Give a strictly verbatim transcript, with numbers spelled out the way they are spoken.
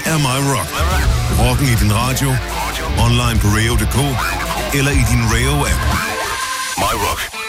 er My Rock. Rocken i din radio, online på Ray O punktum d k eller i din Ray O app. My Rock.